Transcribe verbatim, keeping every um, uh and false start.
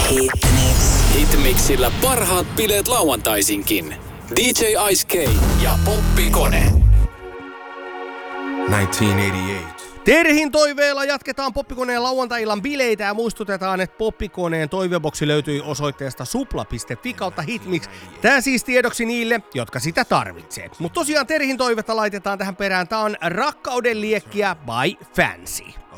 Hitmixillä parhaat bileet lauantaisinkin. D J Ice K ja Poppikone. tuhatyhdeksänsataakahdeksankymmentäkahdeksan. Terhin toiveella jatketaan Poppikoneen lauantai-illan bileitä ja muistutetaan, että Poppikoneen toiveboksi löytyi osoitteesta supla piste fi kautta hitmix. Tää siis tiedoksi niille, jotka sitä tarvitsee. Mutta tosiaan Terhin toivetta laitetaan tähän perään. Tää on Rakkauden liekkiä by Fancy.